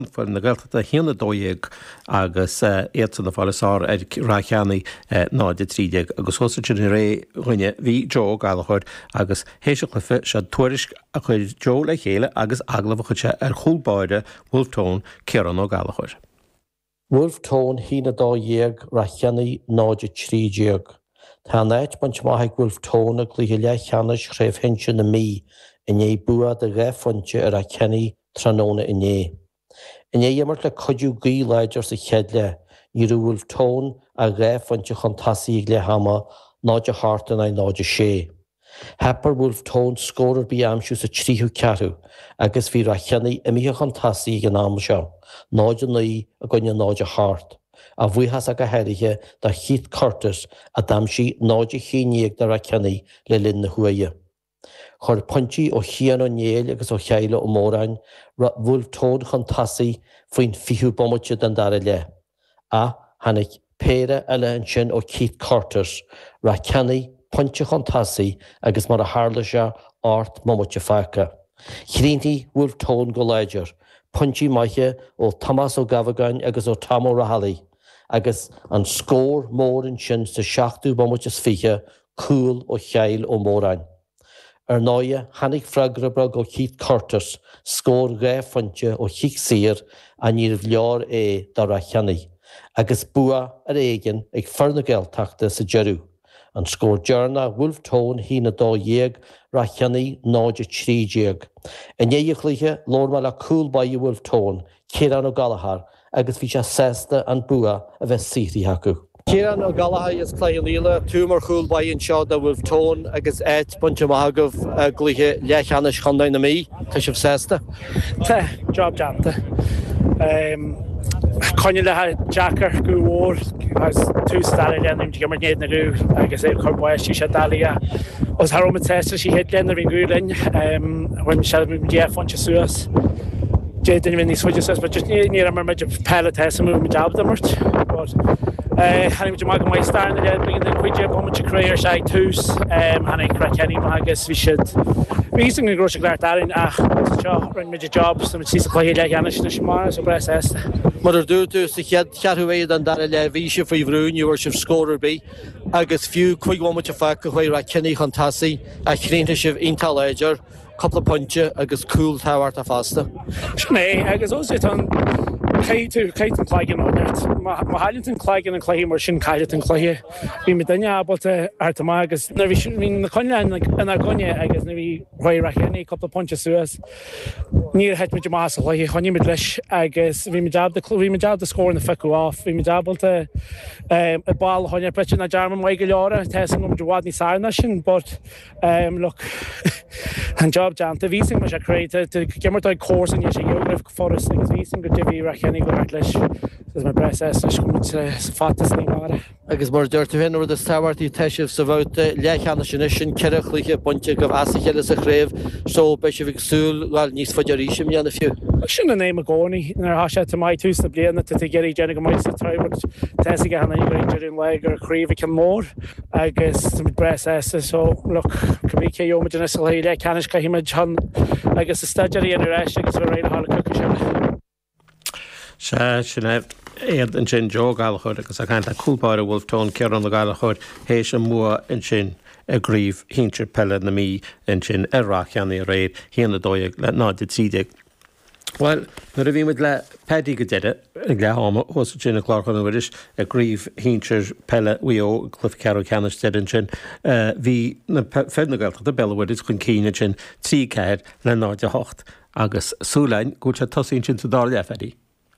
Fuil na Gaeltachta chéanna dóigh agus éan na fáileá rácheannaí náide trídeag agus thosaid sin ré chuine bhí Jo Gallagher agus héise chlufa se tuairis a chuid Jo le chéile agus aglah chute ar chúlbáide Wolf Tone Ciarán Ó Gallagher. Wolf Tone hína dóigh rácheannaí náide trídeag. Tá náid bant maithaigh Wolf Tone a gluthe le cheannas chréibh hinse na mí in é bua de réfonte ar a ceannaí tróna inné. In é dhémar le codú gaí leidir sa cheadle, ní Wolf Tone a réfonte chun tasaí le hama náide háta na náide sé. Hepar Wolf Tone scórar bí amsú sa tríú cearú agus bhí a cheannaí imíthe chun tasaí gan am seo, náide naí a gonne náide háart. A bhuihas a go heirithe da Keith Curtis a damsí náide chéníag dar a ceannaí le linn na huaie. Chor pontí ó chian ó néal agus ó cheile ó mórain Wolf Tone chun tasaí faoin fiú bommute den dar le. A hanig péire eile an sin ó Keith Curtis ra ceannaí ponte chun tasaí agus mar a hála se áirt mommute fecha. Chríntaí Wolf Tone go leidir, pontí maithe ó Thomas Ó Gavagan agus ó Tom Ó Rahalaí, agus an scór mór an sin sa 7 bommute fiche cúil ó cheil ó mórain. Ar náide hanig freigrabbrag ó Keith Curtis scór réfonte ó chiic sir a níomh leor dar a cheannaí, agus bua ar éigen ag fear na Gaeltachta sa Jeru. An scór dearna Wolf Tone hína dóigh ra cheannaí náide trídeag. In é chluthe lorma le cúlbaí Wolf Tone, Ciarán Ó Gallagher, agus bhí sé sésta an bua a bheith síthí acu. Ciarán Ó Gallagher is cléan líle, túmar chúlbaí an seo de Wolf Tone agus éit bunte maithagah gluthe lechanis chundain na mí, tá sibh sésta. Tá, job janta. Conne le Jackar go bhór as tú stáile leanúm go mar néad na rú agus é chorbáistí se dalia. Os Haróm testa sí hit lenar in gúlainn bhain se défonte suas. Dé duine bhí níos fuide but just ní mar meid pela testa mú job damart. Hannig go mag mai star na le bíon den cuide bommate créir se tús hannig craceanní agus bhí siad Bhísing na gros gleart darin ach rin mid job so sí chuí le cheanna sin mar so bres ésta. Mar dúú sa chearhuéad an dar le bhí se faoi bhrúniú ar sibh scórar bí agus fiú chuighámate fe go chuir a cinnaí chun tasaí a chrénta sibh intal léidir, coppla ponte agus cúil táhart a fásta. Sinné agus ó an Caiit an chláigen áirt. Má hailinn an chláigen an chléí mar sin caiile an chléie. Bhí me daine ábalta artama agus na bhí na coine an gonne agus na bhí roiir a chéannaí coppla ponte suas. Níor heit muid más a chléí choní mid leis agus bhí me job de scóir na feicú áf. Bhí me ábalta a ball choine bretin na dearman mai go leora tesan gom dehád ní sána sin, but look an job janta vísing mar se créite gemmartáid córs an sé dheograh forras agus vísing go dibhí ra cheannaí go leis gus mar bres leis go sa fatas ní mára. Agus mar dúirtu hinú de táhairtaí teisih sa bhta lechanna sin sin ceirechluiche bunte go as chéile a chréibh so be se bhíh súil gáil níos faidiríisiim leanana fiú. Sin na néim a gcónaí nar hasise tá mai tús na blianana tá geirí déna go maiid sa tráibhart teige hena idir in le gur chríomh an mór agus bres so look go bhí céomid in sa le canis go híimeid chun agus sa staidirí an éis agus a réad hála cuca sin. Sinna éad an sin Jo Gallagher agus a chaint a cúlbáir Wolf Tone Ciarán Ó Gallagher hééis an mua an sin a gríomh híntir pelle na mí an sin ar rácheannaí réad híanana dóigh le náide trídeag. Well, nuair a bhí muid le pedí go deide ag le háma os sin na chláchan bhiris a gríomh híntir pelle uo cluh cearú ceannas dean sin bhí na fed na Gaeltachta a bellhaidir chun cíine sin trí ceir le náide 8 agus súlainn go se tosaíonn sin sa dá le fedí.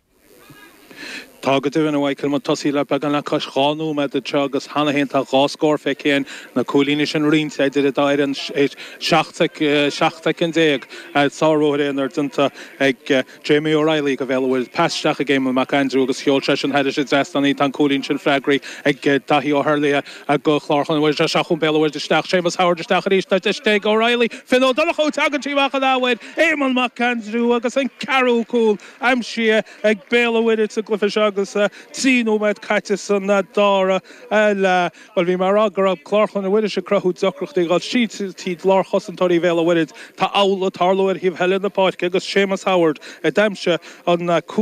Tágad an bhaicil man tosí le began le cosánú me de tegus hanahénta gáscór fecéin na cholíine sin rínta idir a dair an 16 an déag sáróiréonar dunta ag Jamie O'Reilly go bhfuil peisteach a géime mac Andrew agus cheoltre sin heidir sin drestanní tan cholín sin freigraí ag dathí ó Hurlia a go chláchan bhfuil de seachún bellhfuil de steach sémas Howard de steach ríéis de steig O'Reilly fin ó dulachó tagantíhacha dáhaid éman mac Andrew agus an carú cúil am si ag béalhfuid a glufa Irish agus tríú meid caiite san dára well bhí mar agur chlárchan bhuiide se crothú docrochtaí gáil siad tíad lár chosantóirí bhéile bhuiid tá ála tarlóir híomh heile na páice agus Seamus Howard a daimse an